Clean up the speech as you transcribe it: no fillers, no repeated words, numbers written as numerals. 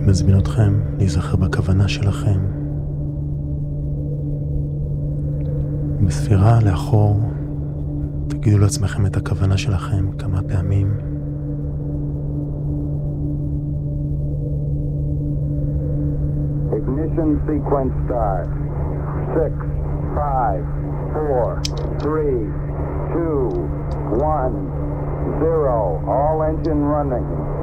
מזמין אתכם להיזכר בכוונה שלכם. בספירה לאחור תגידו לעצמכם את הכוונה שלכם כמה פעמים. Ignition sequence start. 6, 5, 4, 3, 2, 1, 0. All engine running.